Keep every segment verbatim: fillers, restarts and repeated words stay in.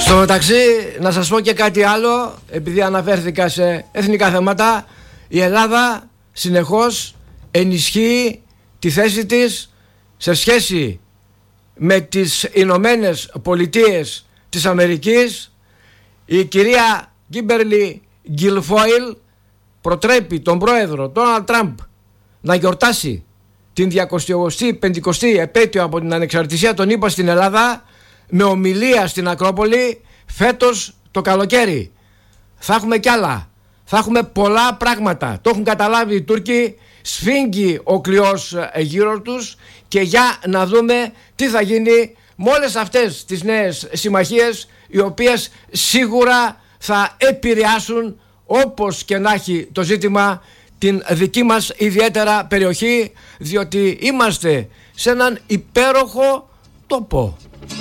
Στο μεταξύ, να σας πω και κάτι άλλο, επειδή αναφέρθηκα σε εθνικά θέματα. Η Ελλάδα συνεχώς ενισχύει τη θέση της σε σχέση με τις Ηνωμένες Πολιτείες της Αμερικής. Η κυρία Κίμπερλι Γκιλφόιλ προτρέπει τον πρόεδρο Ντόναλντ Τραμπ να γιορτάσει την διακοσιογοστή πεντηκοστή επέτειο από την ανεξαρτησία των ΗΠΑ στην Ελλάδα με ομιλία στην Ακρόπολη φέτος το καλοκαίρι. Θα έχουμε κι άλλα. Θα έχουμε πολλά πράγματα. Το έχουν καταλάβει οι Τούρκοι. Σφίγγει ο κλειός γύρω τους και για να δούμε τι θα γίνει με όλες αυτές τις νέες συμμαχίες, οι οποίες σίγουρα θα επηρεάσουν, όπως και να έχει το ζήτημα, την δική μας ιδιαίτερα περιοχή, διότι είμαστε σε έναν υπέροχο τόπο.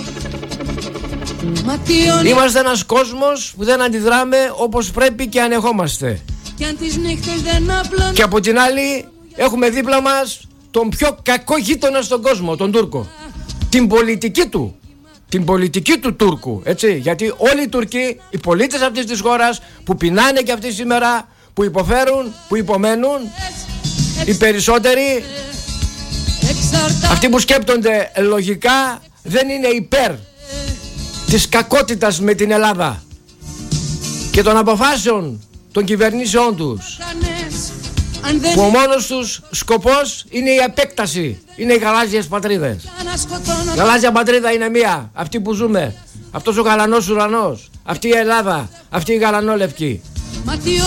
Είμαστε ένας κόσμος που δεν αντιδράμε όπως πρέπει και ανεχόμαστε. Και, αν τις νύχτες δεν απλών... και από την άλλη έχουμε δίπλα μας τον πιο κακό γείτονα στον κόσμο, τον Τούρκο. Την πολιτική του, την πολιτική του Τούρκου, έτσι. Γιατί όλοι οι Τούρκοι, οι πολίτες αυτής της χώρας που πεινάνε και αυτοί σήμερα, που υποφέρουν, που υπομένουν, οι περισσότεροι, αυτοί που σκέπτονται λογικά, δεν είναι υπέρ της κακότητας με την Ελλάδα και των αποφάσεων των κυβερνήσεών τους, που ο μόνος τους σκοπός είναι η επέκταση, είναι οι γαλάζιες πατρίδες. Η γαλάζια πατρίδα είναι μία, αυτή που ζούμε, αυτός ο γαλανός ουρανός, αυτή η Ελλάδα, αυτή η γαλανόλευκη.